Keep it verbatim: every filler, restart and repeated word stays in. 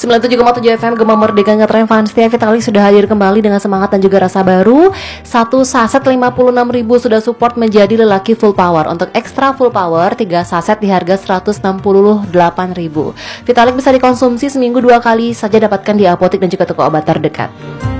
sembilan puluh tujuh koma tujuh F M Gema Merdeka Ngetren Fans Setia. Vitalis sudah hadir kembali dengan semangat dan juga rasa baru. Satu saset lima puluh enam ribu sudah support menjadi lelaki full power. Untuk ekstra full power tiga saset di harga seratus enam puluh delapan ribu. Vitalis bisa dikonsumsi seminggu dua kali saja, dapatkan di apotek dan juga toko obat terdekat.